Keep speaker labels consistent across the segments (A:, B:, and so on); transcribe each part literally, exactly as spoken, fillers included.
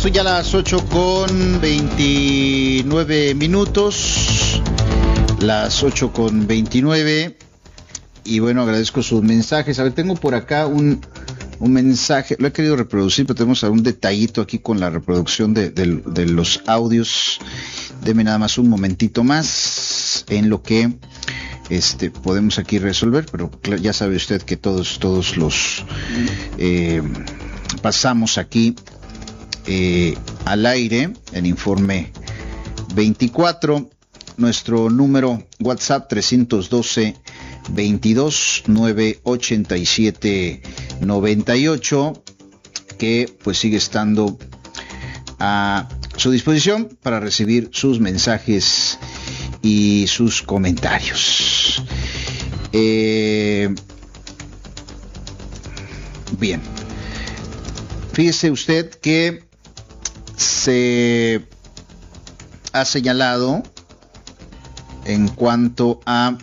A: Son ya las ocho con veintinueve minutos, las ocho con veintinueve, y bueno, agradezco sus mensajes. A ver, tengo por acá un, un mensaje, lo he querido reproducir, pero tenemos algún detallito aquí con la reproducción de, de, de los audios. Deme nada más un momentito más en lo que este podemos aquí resolver, pero ya sabe usted que todos, todos los eh, pasamos aquí Eh, al aire en Informe veinticuatro. Nuestro número WhatsApp trescientos doce, veintidós, nueve ochenta y siete, noventa y ocho, que pues sigue estando a su disposición para recibir sus mensajes y sus comentarios. Eh, bien, fíjese usted que se ha señalado en cuanto a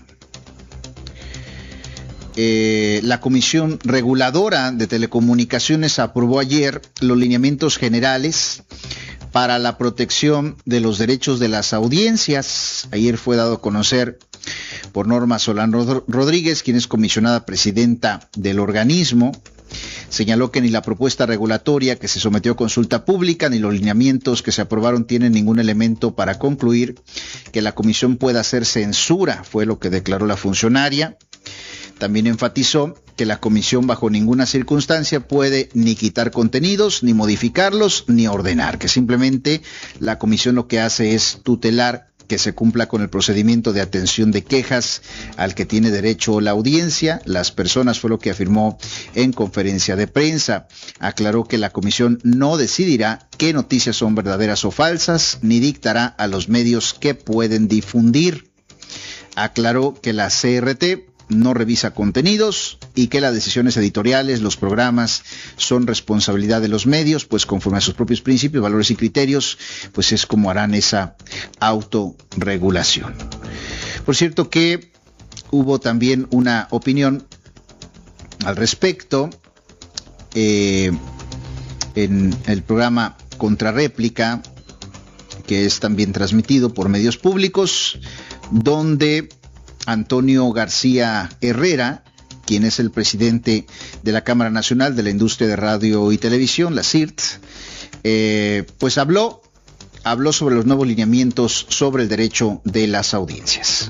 A: eh, la Comisión Reguladora de Telecomunicaciones aprobó ayer los lineamientos generales para la protección de los derechos de las audiencias. Ayer fue dado a conocer por Norma Solano Rodríguez, quien es comisionada presidenta del organismo. Señaló que ni la propuesta regulatoria que se sometió a consulta pública ni los lineamientos que se aprobaron tienen ningún elemento para concluir que la comisión pueda hacer censura, fue lo que declaró la funcionaria. También enfatizó que la comisión bajo ninguna circunstancia puede ni quitar contenidos, ni modificarlos, ni ordenar, que simplemente la comisión lo que hace es tutelar que se cumpla con el procedimiento de atención de quejas al que tiene derecho la audiencia. Las personas, fue lo que afirmó en conferencia de prensa. Aclaró que la comisión no decidirá qué noticias son verdaderas o falsas, ni dictará a los medios qué pueden difundir. Aclaró que la C R T no revisa contenidos y que las decisiones editoriales, los programas, son responsabilidad de los medios, pues conforme a sus propios principios, valores y criterios, pues es como harán esa autorregulación. Por cierto que hubo también una opinión al respecto eh, en el programa Contrarréplica, que es también transmitido por medios públicos, donde Antonio García Herrera, quien es el presidente de la Cámara Nacional de la Industria de Radio y Televisión, la C I R T, eh, pues habló, habló sobre los nuevos lineamientos sobre el derecho de las audiencias.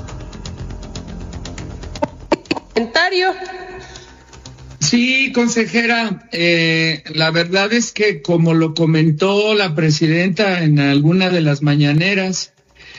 B: ¿Comentario?
C: Sí, consejera, eh, la verdad es que como lo comentó la presidenta en alguna de las mañaneras,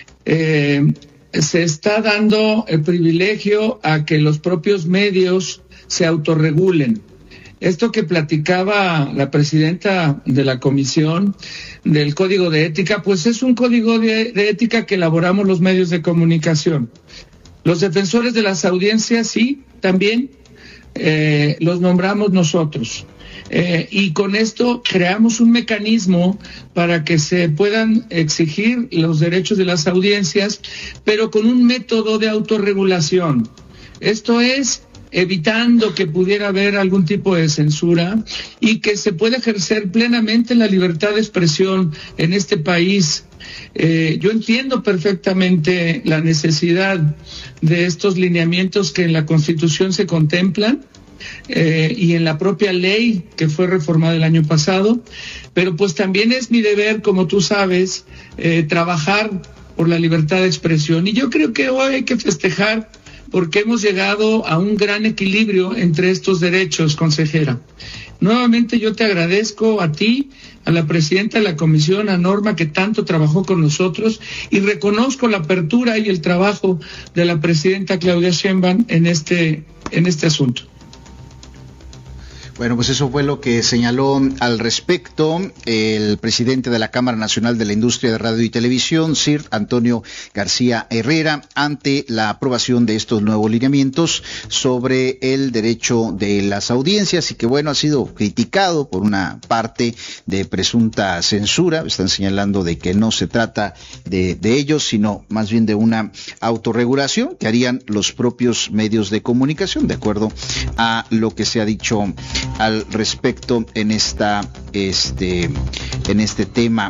C: eh, se está dando el privilegio a que los propios medios se autorregulen. Esto que platicaba la presidenta de la comisión del Código de Ética, pues es un código de, de ética que elaboramos los medios de comunicación. Los defensores de las audiencias, sí, también eh, los nombramos nosotros. Eh, y con esto creamos un mecanismo para que se puedan exigir los derechos de las audiencias, pero con un método de autorregulación. Esto es evitando que pudiera haber algún tipo de censura y que se pueda ejercer plenamente la libertad de expresión en este país. Eh, yo entiendo perfectamente la necesidad de estos lineamientos que en la Constitución se contemplan, Eh, y en la propia ley que fue reformada el año pasado, pero pues también es mi deber, como tú sabes, eh, trabajar por la libertad de expresión, y yo creo que hoy hay que festejar porque hemos llegado a un gran equilibrio entre estos derechos, consejera. Nuevamente yo te agradezco a ti, a la presidenta de la comisión, a Norma, que tanto trabajó con nosotros, y reconozco la apertura y el trabajo de la presidenta Claudia Sheinbaum en este, en este asunto.
A: Bueno, pues eso fue lo que señaló al respecto el presidente de la Cámara Nacional de la Industria de Radio y Televisión, C I R T, Antonio García Herrera, ante la aprobación de estos nuevos lineamientos sobre el derecho de las audiencias, y que bueno, ha sido criticado por una parte de presunta censura. Están señalando de que no se trata de, de ellos, sino más bien de una autorregulación que harían los propios medios de comunicación, de acuerdo a lo que se ha dicho al respecto en esta este en este tema.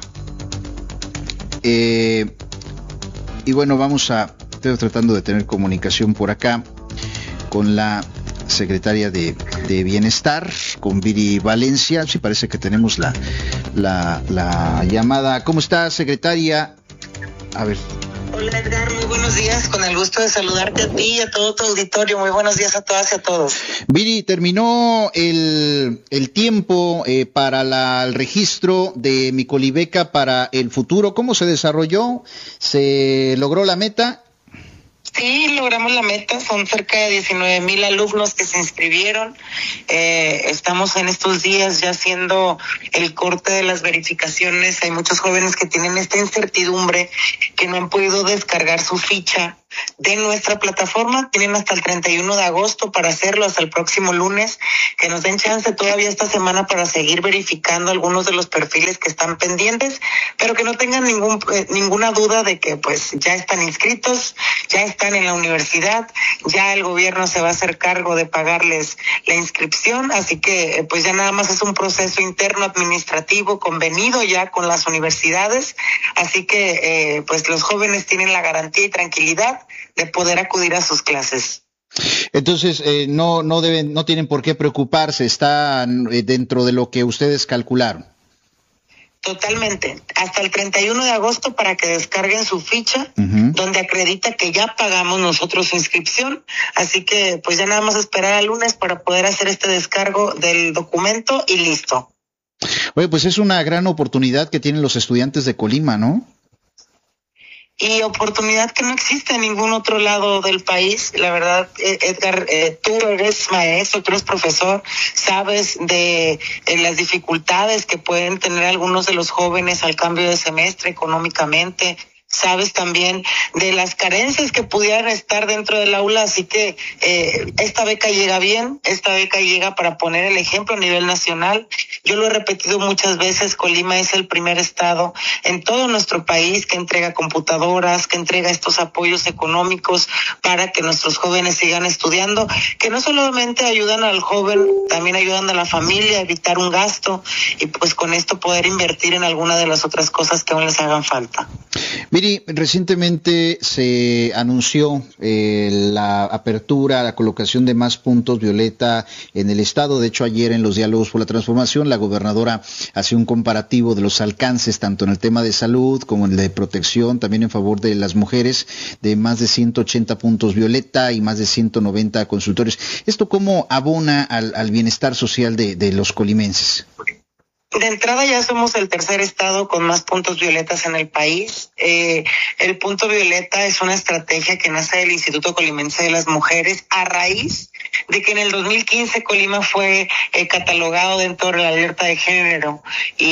A: Eh, y bueno, vamos a, estoy tratando de tener comunicación por acá con la secretaria de, de Bienestar, con Viri Valencia. Sí, parece que tenemos la, la, la llamada. ¿Cómo está, secretaria? A ver.
D: Hola Edgar, muy buenos días, con el gusto de saludarte a ti y a todo tu auditorio. Muy buenos días a todas y a todos.
A: Viri, terminó el, el tiempo eh, para la, el registro de Micolibeca para el futuro. ¿Cómo se desarrolló? ¿Se logró la meta?
D: Sí, logramos la meta, son cerca de diecinueve mil alumnos que se inscribieron. Eh, estamos en estos días ya haciendo el corte de las verificaciones. Hay muchos jóvenes que tienen esta incertidumbre, que no han podido descargar su ficha de nuestra plataforma. Tienen hasta el treinta y uno de agosto para hacerlo, hasta el próximo lunes, que nos den chance todavía esta semana para seguir verificando algunos de los perfiles que están pendientes, pero que no tengan ningún eh, ninguna duda de que pues ya están inscritos, ya están en la universidad, ya el gobierno se va a hacer cargo de pagarles la inscripción, así que pues ya nada más es un proceso interno administrativo convenido ya con las universidades, así que eh, pues los jóvenes tienen la garantía y tranquilidad de poder acudir a sus clases.
A: Entonces eh, no no deben no tienen por qué preocuparse, están eh, dentro de lo que ustedes calcularon.
D: Totalmente, hasta el treinta y uno de agosto para que descarguen su ficha, uh-huh, donde acredita que ya pagamos nosotros su inscripción, así que pues ya nada más esperar al lunes para poder hacer este descargo del documento y listo.
A: Oye, pues es una gran oportunidad que tienen los estudiantes de Colima, ¿no?
D: Y oportunidad que no existe en ningún otro lado del país. La verdad, Edgar, eh, tú eres maestro, tú eres profesor, sabes de, de las dificultades que pueden tener algunos de los jóvenes al cambio de semestre económicamente. Sabes también de las carencias que pudieran estar dentro del aula, así que eh, esta beca llega bien, esta beca llega para poner el ejemplo a nivel nacional. Yo lo he repetido muchas veces, Colima es el primer estado en todo nuestro país que entrega computadoras, que entrega estos apoyos económicos para que nuestros jóvenes sigan estudiando, que no solamente ayudan al joven, también ayudan a la familia a evitar un gasto y pues con esto poder invertir en alguna de las otras cosas que aún les hagan falta.
A: Miri, recientemente se anunció eh, la apertura, la colocación de más puntos violeta en el estado. De hecho, ayer en los diálogos por la transformación, la gobernadora hacía un comparativo de los alcances, tanto en el tema de salud como en el de protección, también en favor de las mujeres, de más de ciento ochenta puntos violeta y más de ciento noventa consultorios. ¿Esto cómo abona al, al bienestar social de, de los colimenses?
D: De entrada ya somos el tercer estado con más puntos violetas en el país. Eh, el punto violeta es una estrategia que nace del Instituto Colimense de las Mujeres a raíz de que en el dos mil quince Colima fue eh, catalogado dentro de la alerta de género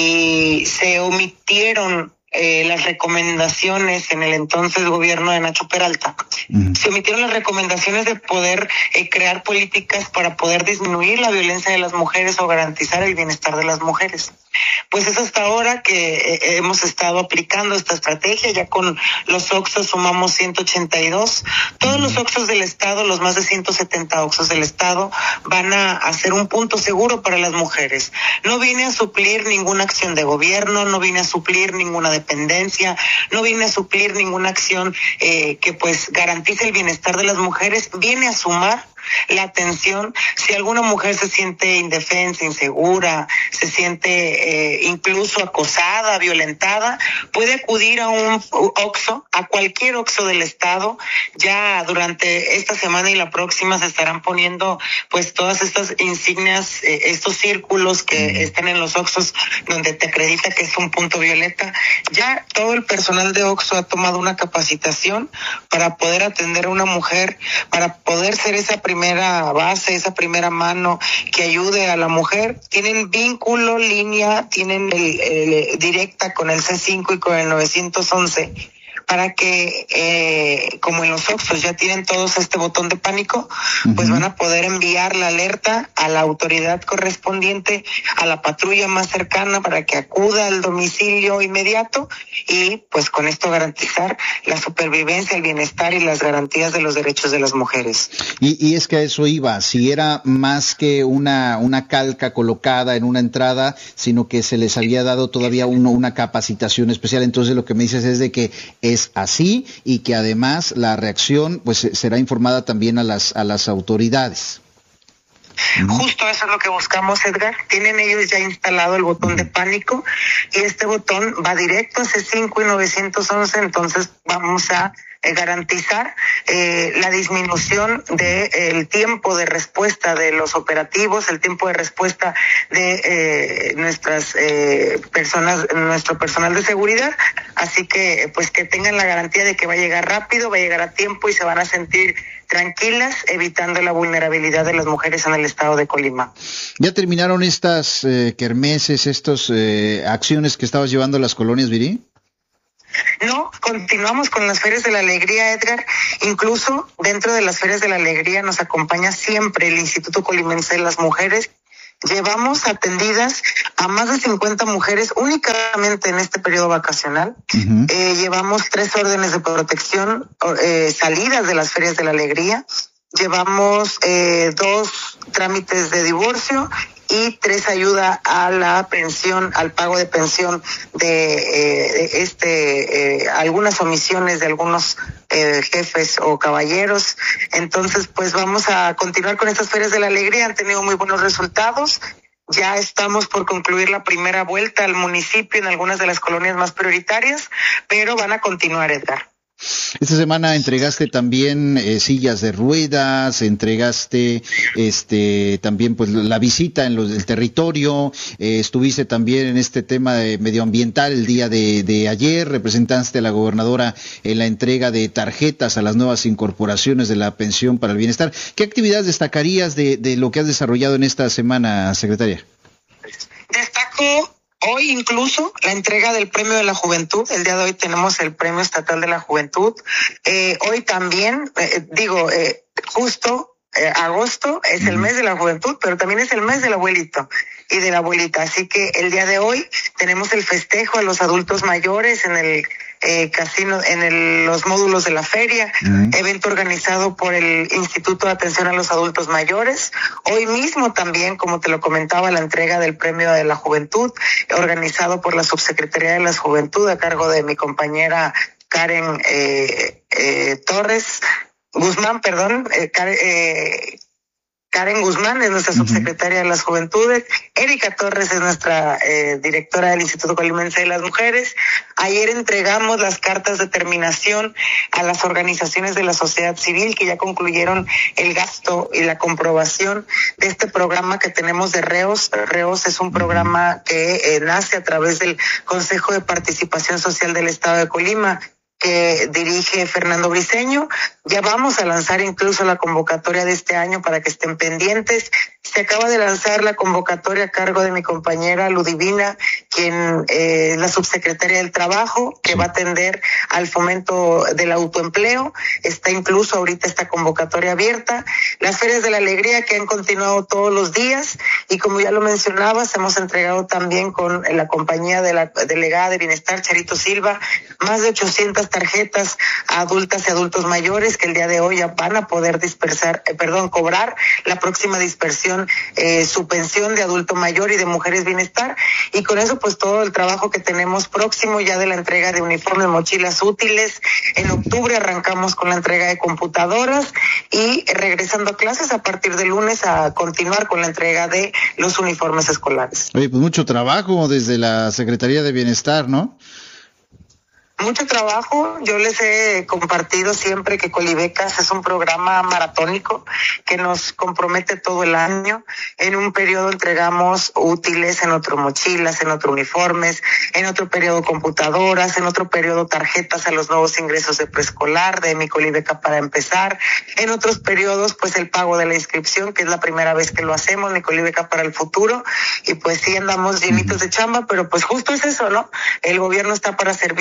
D: y se omitieron Eh, las recomendaciones en el entonces gobierno de Nacho Peralta. Uh-huh. Se omitieron las recomendaciones de poder eh, crear políticas para poder disminuir la violencia de las mujeres o garantizar el bienestar de las mujeres. Pues es hasta ahora que eh, hemos estado aplicando esta estrategia. Ya con los Oxxos sumamos ciento ochenta y dos. Todos los Oxxos del estado, los más de ciento setenta Oxxos del estado, van a hacer un punto seguro para las mujeres. No viene a suplir ninguna acción de gobierno, no viene a suplir ninguna dependencia, no viene a suplir ninguna acción eh, que pues garantice el bienestar de las mujeres, viene a sumar la atención. Si alguna mujer se siente indefensa, insegura, se siente eh, incluso acosada, violentada, puede acudir a un Oxxo, a cualquier Oxxo del estado. Ya durante esta semana y la próxima se estarán poniendo pues todas estas insignias, eh, estos círculos que están en los Oxxos donde te acredita que es un punto violeta. Ya todo el personal de Oxxo ha tomado una capacitación para poder atender a una mujer, para poder ser esa primera base, esa primera mano que ayude a la mujer. Tienen vínculo, línea, tienen el, el, directa con el C cinco y con el nueve once para que, eh, como en los Oxxos ya tienen todos este botón de pánico, uh-huh. pues van a poder enviar la alerta a la autoridad correspondiente, a la patrulla más cercana para que acuda al domicilio inmediato y pues con esto garantizar la supervivencia, el bienestar y las garantías de los derechos de las mujeres.
A: Y, y es que a eso iba, si era más que una, una calca colocada en una entrada, sino que se les había dado todavía uno, una capacitación especial. Entonces lo que me dices es de que es así y que además la reacción pues será informada también a las, a las autoridades.
D: Justo eso es lo que buscamos, Edgar. Tienen ellos ya instalado el botón de pánico y este botón va directo a C cinco y nueve once, entonces vamos a eh, garantizar eh, la disminución del de, tiempo de respuesta de los operativos, el tiempo de respuesta de eh, nuestras eh, personas, nuestro personal de seguridad, así que pues que tengan la garantía de que va a llegar rápido, va a llegar a tiempo y se van a sentir tranquilas, evitando la vulnerabilidad de las mujeres en el estado de Colima.
A: ¿Ya terminaron estas eh, kermeses, estas eh, acciones que estabas llevando a las colonias, Viri?
D: No, continuamos con las Ferias de la Alegría, Edgar. Incluso dentro de las Ferias de la Alegría nos acompaña siempre el Instituto Colimense de las Mujeres. Llevamos atendidas a más de cincuenta mujeres únicamente en este periodo vacacional. Uh-huh. Eh, llevamos tres órdenes de protección, eh, salidas de las Ferias de la Alegría. Llevamos eh, dos trámites de divorcio y tres ayuda a la pensión, al pago de pensión de eh, este eh, algunas omisiones de algunos eh, jefes o caballeros. Entonces, pues vamos a continuar con estas Ferias de la Alegría, han tenido muy buenos resultados. Ya estamos por concluir la primera vuelta al municipio en algunas de las colonias más prioritarias, pero van a continuar, Edgar.
A: Esta semana entregaste también eh, sillas de ruedas, entregaste este también pues la visita en los, el territorio, eh, estuviste también en este tema de medioambiental el día de, de ayer, representaste a la gobernadora en la entrega de tarjetas a las nuevas incorporaciones de la pensión para el bienestar. ¿Qué actividades destacarías de, de lo que has desarrollado en esta semana, secretaria?
D: Destaco hoy incluso la entrega del Premio de la Juventud. El día de hoy tenemos el Premio Estatal de la Juventud. Eh, hoy también, eh, digo, eh, justo eh, agosto es el mes de la juventud, pero también es el mes del abuelito y de la abuelita. Así que el día de hoy tenemos el festejo a los adultos mayores en el eh, casino, en el, los módulos de la feria, uh-huh. evento organizado por el Instituto de Atención a los Adultos Mayores. Hoy mismo también, como te lo comentaba, la entrega del Premio de la Juventud, organizado por la Subsecretaría de la Juventud a cargo de mi compañera Karen eh, eh, Torres, Guzmán, perdón, eh, Karen, eh, Karen Guzmán es nuestra subsecretaria de las Juventudes, Erika Torres es nuestra eh, directora del Instituto Colimense de las Mujeres. Ayer entregamos las cartas de terminación a las organizaciones de la sociedad civil que ya concluyeron el gasto y la comprobación de este programa que tenemos de REOS. REOS es un programa que eh, nace a través del Consejo de Participación Social del Estado de Colima, que dirige Fernando Briceño. Ya vamos a lanzar incluso la convocatoria de este año para que estén pendientes. Se acaba de lanzar la convocatoria a cargo de mi compañera Ludivina, quien eh, es la subsecretaria del Trabajo, que va a atender al fomento del autoempleo. Está incluso ahorita esta convocatoria abierta. Las Ferias de la Alegría que han continuado todos los días y como ya lo mencionabas, hemos entregado también con la compañía de la delegada de Bienestar, Charito Silva, más de ochocientas tarjetas a adultas y adultos mayores que el día de hoy ya van a poder dispersar, eh, perdón, cobrar la próxima dispersión eh, su pensión de adulto mayor y de mujeres bienestar. Y con eso pues todo el trabajo que tenemos próximo ya de la entrega de uniformes, mochilas útiles. En octubre arrancamos con la entrega de computadoras y regresando a clases a partir de lunes a continuar con la entrega de los uniformes escolares.
A: Oye, pues mucho trabajo desde la Secretaría de Bienestar, ¿no?
D: Mucho trabajo. Yo les he compartido siempre que Colibecas es un programa maratónico que nos compromete todo el año. En un periodo entregamos útiles, en otro mochilas, en otro uniformes, en otro periodo computadoras, en otro periodo tarjetas a los nuevos ingresos de preescolar, de mi Colibeca para empezar. En otros periodos, pues el pago de la inscripción, que es la primera vez que lo hacemos, mi Colibeca para el futuro. Y pues sí andamos llenitos de chamba, pero pues justo es eso, ¿no? El gobierno está para servirles,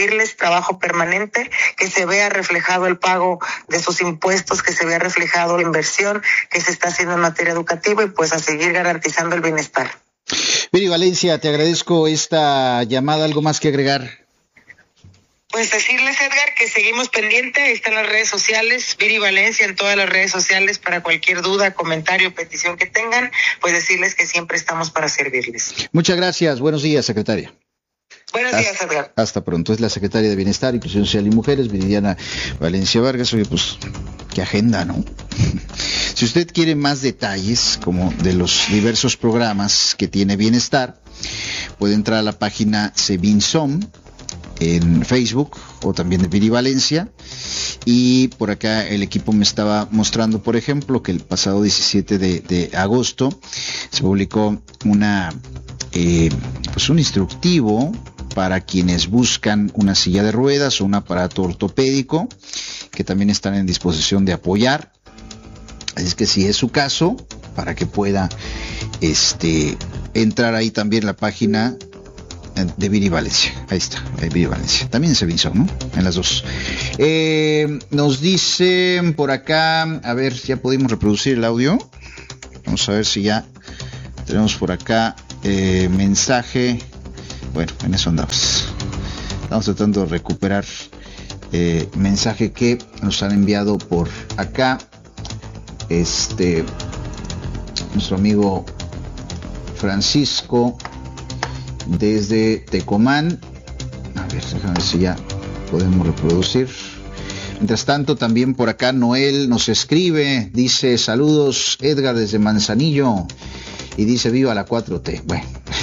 D: trabajo permanente, que se vea reflejado el pago de sus impuestos, que se vea reflejado la inversión que se está haciendo en materia educativa y pues a seguir garantizando el bienestar.
A: Viri Valencia, te agradezco esta llamada. ¿Algo más que agregar?
D: Pues decirles, Edgar, que seguimos pendientes. Ahí están las redes sociales, Viri Valencia en todas las redes sociales para cualquier duda, comentario, petición que tengan, pues decirles que siempre estamos para servirles.
A: Muchas gracias. Buenos días, secretaria.
D: Buenos
A: hasta,
D: días, Edgar.
A: Hasta pronto. Es la secretaria de Bienestar, Inclusión Social y Mujeres, Viridiana Valencia Vargas. Oye, pues, qué agenda, ¿no? Si usted quiere más detalles, como de los diversos programas que tiene Bienestar, puede entrar a la página Sebinsom en Facebook o también de Viri Valencia, y por acá el equipo me estaba mostrando, por ejemplo, que el pasado diecisiete de agosto se publicó una eh, pues un instructivo para quienes buscan una silla de ruedas o un aparato ortopédico, que también están en disposición de apoyar. Así es que si es su caso, para que pueda este entrar ahí también la página de Viri Valencia. Ahí está, de Viri Valencia. También se vinzó, ¿no? En las dos. Eh, nos dicen por acá, a ver, ya pudimos reproducir el audio. Vamos a ver si ya tenemos por acá eh, mensaje. Bueno, en eso andamos. Estamos tratando de recuperar eh, mensaje que nos han enviado por acá. Este, nuestro amigo Francisco desde Tecomán. A ver, déjame ver si ya podemos reproducir. Mientras tanto, también por acá Noel nos escribe, dice: saludos Edgar desde Manzanillo, y dice viva la cuatro T. Bueno,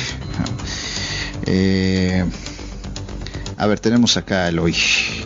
A: eh, a ver, tenemos acá a Eloy.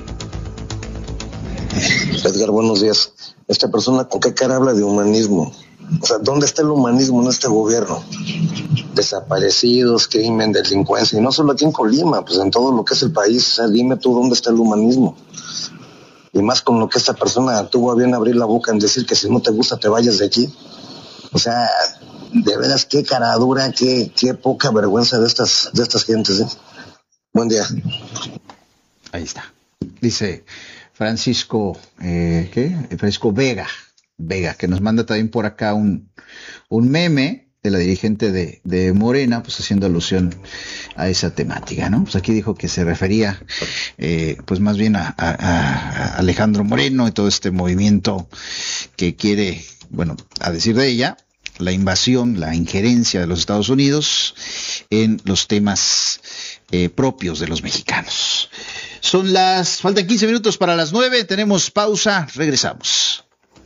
E: Edgar, buenos días. Esta persona, ¿con qué cara habla de humanismo? O sea, ¿dónde está el humanismo en este gobierno? Desaparecidos, crimen, delincuencia, y no solo aquí en Colima, pues en todo lo que es el país. O sea, dime tú dónde está el humanismo. Y más con lo que esta persona tuvo a bien abrir la boca en decir que si no te gusta te vayas de aquí. O sea, de veras qué cara dura, qué, qué poca vergüenza de estas, de estas gentes, ¿eh? Buen día.
A: Ahí está. Dice Francisco, eh, ¿qué? Francisco Vega, Vega, que nos manda también por acá un, un meme de la dirigente de, de Morena, pues haciendo alusión a esa temática, ¿no? Pues aquí dijo que se refería, eh, pues más bien a, a, a Alejandro Moreno y todo este movimiento que quiere, bueno, a decir de ella, la invasión, la injerencia de los Estados Unidos en los temas eh, propios de los mexicanos. Son las, faltan quince minutos para las nueve, tenemos pausa, regresamos.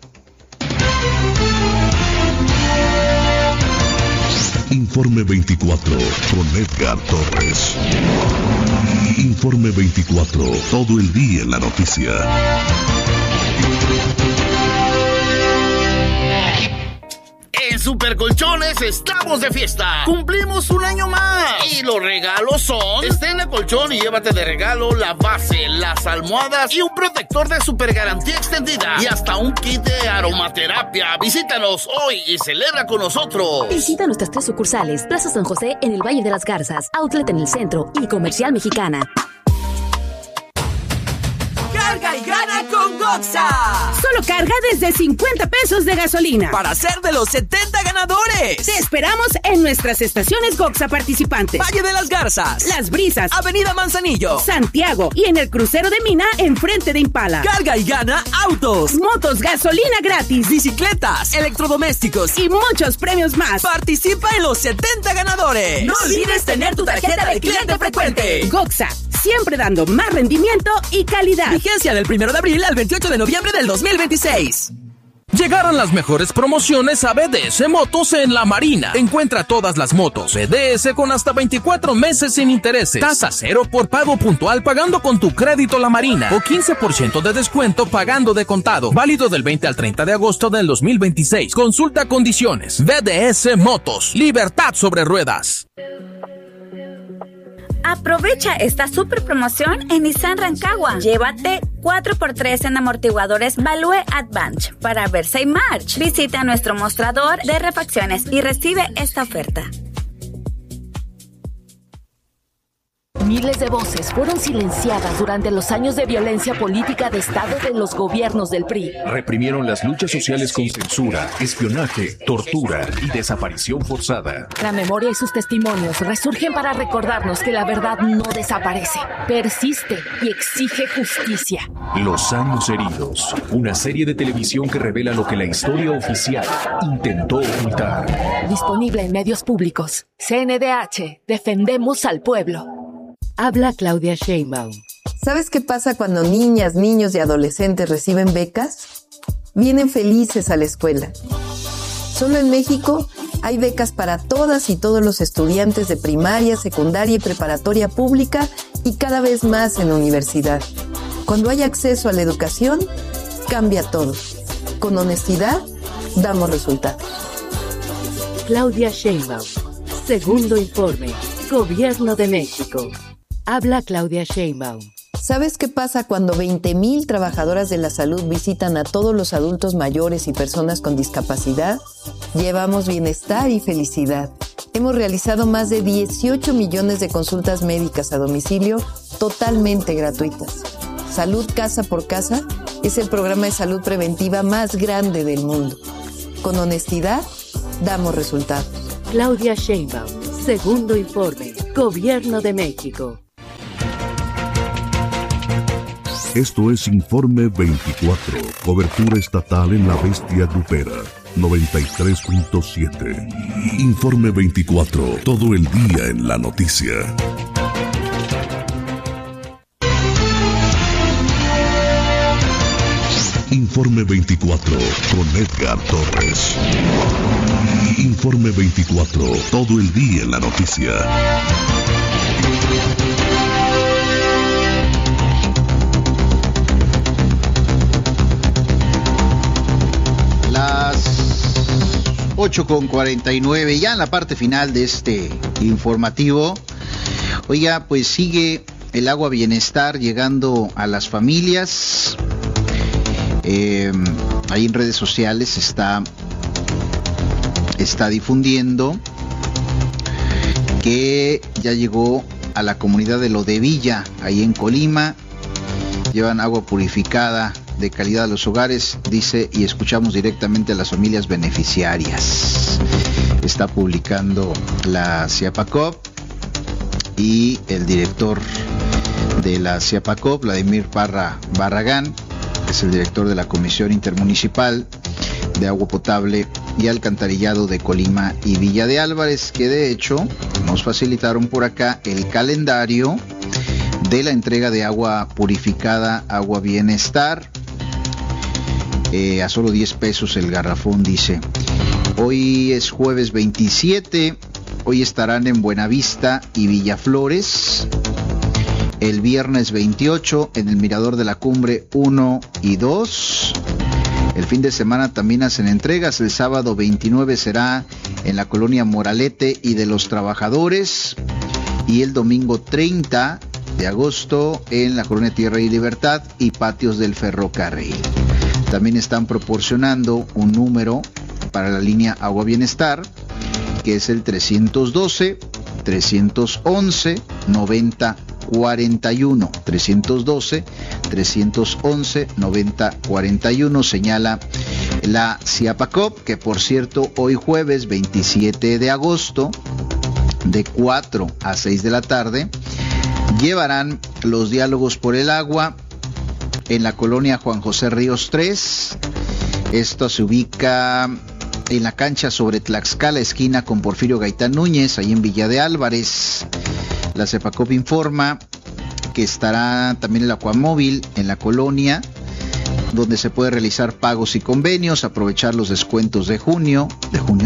F: Informe veinticuatro con Edgar Torres. Informe veinticuatro, todo el día en la noticia.
G: En Supercolchones estamos de fiesta. Cumplimos un año más. Y los regalos son: estrena colchón y llévate de regalo la base, las almohadas y un protector de super garantía extendida. Y hasta un kit de aromaterapia. Visítanos hoy y celebra con nosotros.
H: Visita nuestras tres sucursales: Plaza San José en el Valle de las Garzas, Outlet en el centro y Comercial Mexicana.
I: Carga y gana con Goxa.
J: Solo carga desde cincuenta pesos de gasolina
I: para ser de los setenta ganadores.
J: Te esperamos en nuestras estaciones Goxa participantes:
I: Valle de las Garzas,
J: Las Brisas,
I: Avenida Manzanillo,
J: Santiago y en el crucero de Mina enfrente de Impala.
I: Carga y gana autos,
J: motos, gasolina gratis,
I: bicicletas, electrodomésticos
J: y muchos premios más.
I: Participa en los setenta ganadores.
J: No olvides tener tu tarjeta de cliente frecuente. Goxa, siempre dando más rendimiento y calidad.
I: Vigencia del primero de abril al veintiocho de noviembre del dos mil veintiséis.
K: Llegaron las mejores promociones a B D S Motos en La Marina. Encuentra todas las motos B D S con hasta veinticuatro meses sin intereses. Tasa cero por pago puntual pagando con tu crédito La Marina. O quince por ciento de descuento pagando de contado. Válido del veinte al treinta de agosto del dos mil veintiséis. Consulta condiciones. B D S Motos. Libertad sobre ruedas.
L: Aprovecha esta super promoción en Nissan Rancagua. Llévate cuatro por tres en amortiguadores Value Advance para Versa y March. Visita nuestro mostrador de refacciones y recibe esta oferta.
H: Miles de voces fueron silenciadas durante los años de violencia política de Estado de los gobiernos del P R I.
M: Reprimieron las luchas sociales con censura, espionaje, tortura y desaparición forzada.
H: La memoria y sus testimonios resurgen para recordarnos que la verdad no desaparece, persiste y exige justicia.
M: Los años heridos, una serie de televisión que revela lo que la historia oficial intentó ocultar.
H: Disponible en medios públicos. C N D H, defendemos al pueblo.
N: Habla Claudia Sheinbaum.
O: ¿Sabes qué pasa cuando niñas, niños y adolescentes reciben becas? Vienen felices a la escuela. Solo en México hay becas para todas y todos los estudiantes de primaria, secundaria y preparatoria pública y cada vez más en universidad. Cuando hay acceso a la educación, cambia todo. Con honestidad, damos resultados.
N: Claudia Sheinbaum. Segundo informe. Gobierno de México. Habla Claudia Sheinbaum.
O: ¿Sabes qué pasa cuando veinte mil trabajadoras de la salud visitan a todos los adultos mayores y personas con discapacidad? Llevamos bienestar y felicidad. Hemos realizado más de dieciocho millones de consultas médicas a domicilio totalmente gratuitas. Salud Casa por Casa es el programa de salud preventiva más grande del mundo. Con honestidad, damos resultados.
N: Claudia Sheinbaum. Segundo informe. Gobierno de México.
F: Esto es Informe veinticuatro, cobertura estatal en la bestia grupera, noventa y tres punto siete. Informe veinticuatro, todo el día en la noticia. Informe veinticuatro, con Edgar Torres. Informe veinticuatro, todo el día en la noticia.
A: Las ocho con cuarenta y nueve, ya en la parte final de este informativo. Oiga, pues sigue el agua bienestar llegando a las familias. Eh, ahí en redes sociales está, está difundiendo que ya llegó a la comunidad de Lodevilla, ahí en Colima. Llevan agua purificada de calidad a los hogares, dice, y escuchamos directamente a las familias beneficiarias. Está publicando la Ciapacop y el director de la Ciapacop, Vladimir Parra Barragán, que es el director de la Comisión Intermunicipal de Agua Potable y Alcantarillado de Colima y Villa de Álvarez, que de hecho nos facilitaron por acá el calendario de la entrega de agua purificada, agua bienestar, eh, a solo diez pesos el garrafón, dice. Hoy es jueves veintisiete, hoy estarán en Buenavista y Villaflores. El viernes veintiocho en el Mirador de la Cumbre uno y dos. El fin de semana también hacen entregas. El sábado veintinueve será en la colonia Moralete y de los Trabajadores. Y el domingo treinta de agosto en la colonia Tierra y Libertad y Patios del Ferrocarril. También están proporcionando un número para la línea Agua Bienestar, que es el trescientos doce, trescientos once, noventa cuarenta y uno. trescientos doce, trescientos once, noventa cuarenta y uno, señala la Ciapacop, que por cierto hoy jueves veintisiete de agosto de cuatro a seis de la tarde llevarán los diálogos por el agua en la colonia Juan José Ríos tres. Esto se ubica en la cancha sobre Tlaxcala, esquina con Porfirio Gaitán Núñez, ahí en Villa de Álvarez. La Ciapacop informa que estará también el Aquamóvil en la colonia, donde se puede realizar pagos y convenios, aprovechar los descuentos de junio, de junio,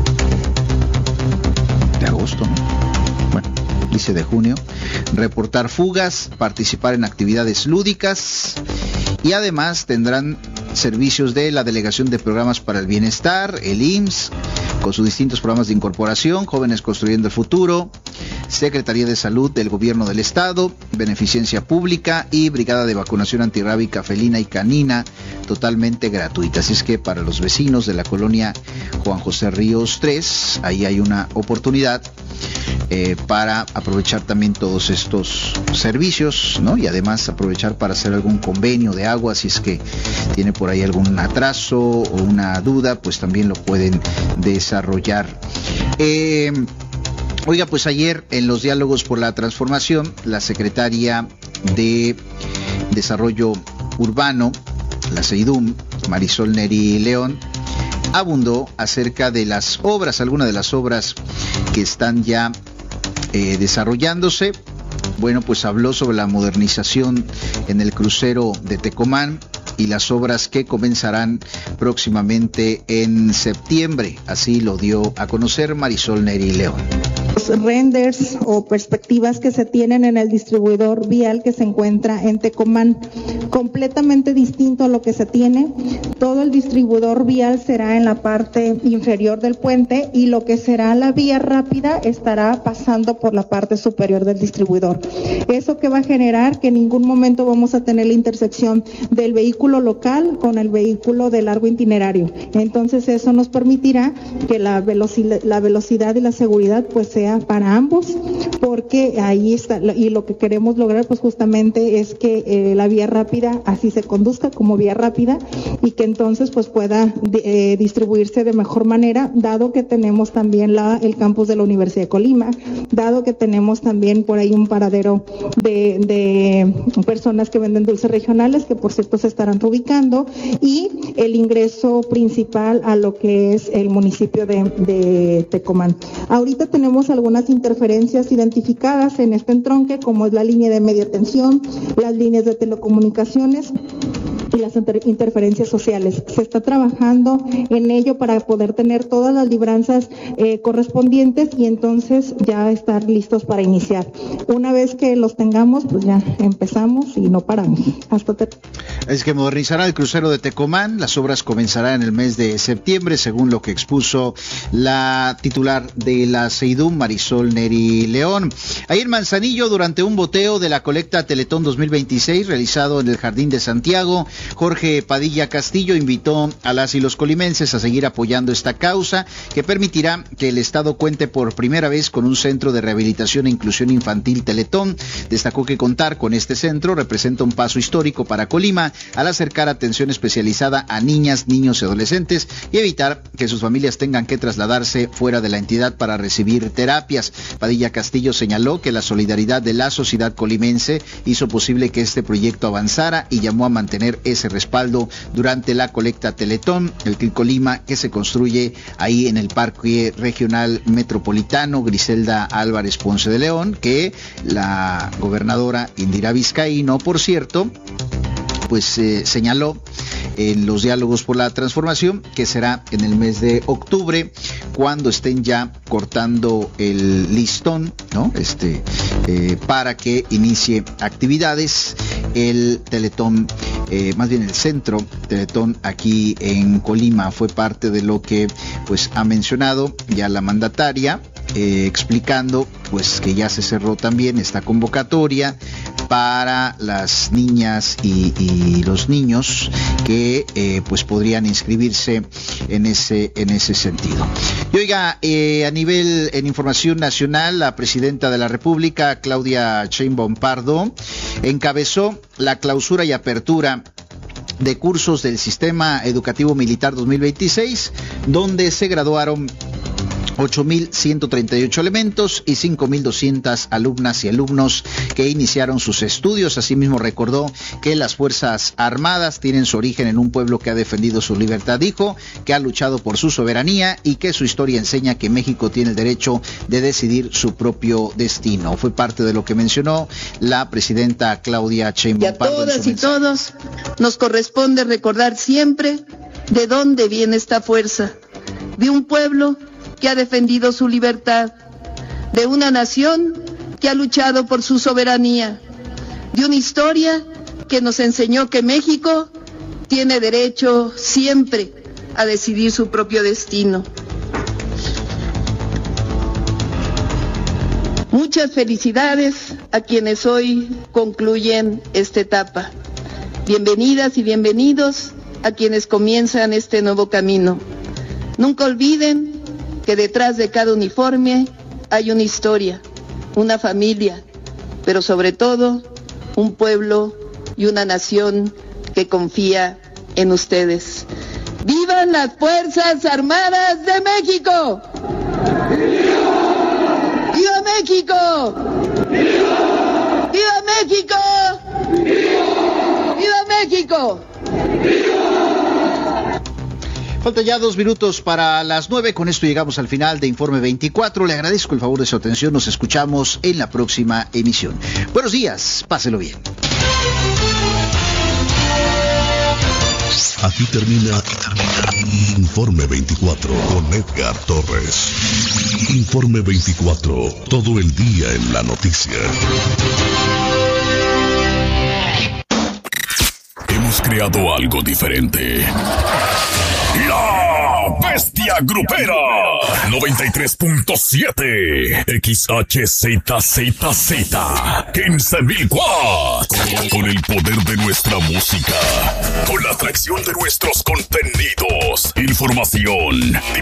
A: de agosto, ¿no? Bueno, dice de junio, reportar fugas, participar en actividades lúdicas y además tendrán servicios de la Delegación de Programas para el Bienestar, el I M S S, con sus distintos programas de incorporación, Jóvenes Construyendo el Futuro, Secretaría de Salud del Gobierno del Estado, Beneficencia Pública y Brigada de Vacunación Antirrábica Felina y Canina, totalmente gratuita. Así es que para los vecinos de la colonia Juan José Ríos tres, ahí hay una oportunidad eh, para aprovechar también todos estos servicios, ¿no? Y además aprovechar para hacer algún convenio de agua, si es que tiene por ahí algún atraso o una duda, pues también lo pueden desarrollar. Eh, oiga, pues ayer en los diálogos por la transformación, la secretaria de Desarrollo Urbano, la SEIDUM, Marisol Neri León, abundó acerca de las obras, algunas de las obras que están ya eh, desarrollándose. Bueno, pues habló sobre la modernización en el crucero de Tecomán y las obras que comenzarán próximamente en septiembre. Así lo dio a conocer Marisol Neri León.
P: Los renders o perspectivas que se tienen en el distribuidor vial que se encuentra en Tecomán, completamente distinto a lo que se tiene. Todo el distribuidor vial será en la parte inferior del puente y lo que será la vía rápida estará pasando por la parte superior del distribuidor. Eso que va a generar que en ningún momento vamos a tener la intersección del vehículo local con el vehículo de largo itinerario. Entonces eso nos permitirá que la velocidad, la velocidad y la seguridad pues sea para ambos, porque ahí está, y lo que queremos lograr pues justamente es que eh, la vía rápida así se conduzca como vía rápida y que entonces pues pueda eh, distribuirse de mejor manera, dado que tenemos también la, el campus de la Universidad de Colima, dado que tenemos también por ahí un paradero de, de personas que venden dulces regionales, que por cierto se estarán ubicando, y el ingreso principal a lo que es el municipio de, de Tecomán. Ahorita tenemos algunas interferencias identificadas en este entronque, como es la línea de media tensión, las líneas de telecomunicaciones y las inter interferencias sociales. Se está trabajando en ello para poder tener todas las libranzas eh, correspondientes y entonces ya estar listos para iniciar. Una vez que los tengamos, pues ya empezamos y no paramos. Hasta te...
A: Es que modernizará el crucero de Tecomán. Las obras comenzarán en el mes de septiembre, según lo que expuso la titular de la SEIDUM, Marisol Neri León. Ahí en Manzanillo, durante un boteo de la colecta Teletón dos mil veintiséis realizado en el Jardín de Santiago, Jorge Padilla Castillo invitó a las y los colimenses a seguir apoyando esta causa que permitirá que el Estado cuente por primera vez con un centro de rehabilitación e inclusión infantil Teletón. Destacó que contar con este centro representa un paso histórico para Colima al acercar atención especializada a niñas, niños y adolescentes y evitar que sus familias tengan que trasladarse fuera de la entidad para recibir terapias. Padilla Castillo señaló que la solidaridad de la sociedad colimense hizo posible que este proyecto avanzara y llamó a mantener ese respaldo durante la colecta Teletón, el C I C Colima, que se construye ahí en el Parque Regional Metropolitano Griselda Álvarez Ponce de León, que la gobernadora Indira Vizcaíno, por cierto, pues eh, señaló en los diálogos por la transformación que será en el mes de octubre cuando estén ya cortando el listón, ¿no? Este eh, para que inicie actividades el Teletón, eh, más bien el centro Teletón aquí en Colima. Fue parte de lo que pues ha mencionado ya la mandataria, eh, explicando pues que ya se cerró también esta convocatoria para las niñas y, y los niños que eh, pues podrían inscribirse en ese en ese sentido. Y oiga, eh, a nivel en información nacional, la presidenta de la República, Claudia Sheinbaum Pardo, encabezó la clausura y apertura de cursos del Sistema Educativo Militar dos mil veintiséis, donde se graduaron ocho mil ciento treinta y ocho elementos y cinco mil doscientas alumnas y alumnos que iniciaron sus estudios. Asimismo recordó que las Fuerzas Armadas tienen su origen en un pueblo que ha defendido su libertad, dijo, que ha luchado por su soberanía y que su historia enseña que México tiene el derecho de decidir su propio destino. Fue parte de lo que mencionó la presidenta Claudia Sheinbaum Pardo.
Q: Y a todas y todos nos corresponde recordar siempre de dónde viene esta fuerza, de un pueblo que ha defendido su libertad, de una nación que ha luchado por su soberanía, de una historia que nos enseñó que México tiene derecho siempre a decidir su propio destino. Muchas Muchas felicidades a quienes hoy concluyen esta etapa. Bienvenidas y bienvenidos a quienes comienzan este nuevo camino. Nunca olviden que detrás de cada uniforme hay una historia, una familia, pero sobre todo un pueblo y una nación que confía en ustedes. ¡Vivan las Fuerzas Armadas de México! ¡Viva! ¡Viva México! ¡Viva! ¡Viva México! ¡Viva! ¡Viva México! ¡Viva!
A: Faltan ya dos minutos para las nueve. Con esto llegamos al final de Informe veinticuatro. Le agradezco el favor de su atención. Nos escuchamos en la próxima emisión. Buenos días. Páselo bien.
F: Aquí termina, aquí termina Informe veinticuatro con Edgar Torres. Informe veinticuatro, todo el día en la noticia.
R: Hemos creado algo diferente. La Bestia Grupera noventa y tres punto siete X H Z Z Z quince mil watts. Con el poder de nuestra música, con la atracción de nuestros contenidos, información,